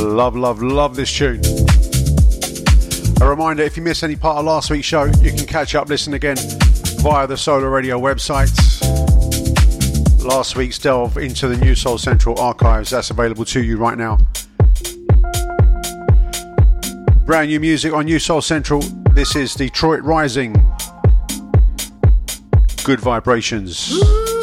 Love, love, love this tune. A reminder, if you missed any part of last week's show, you can catch up, listen again via the Solar Radio website. Last week's delve into the New Soul Central archives, that's available to you right now. Brand new music on New Soul Central. This is Detroit Rising. Good vibrations.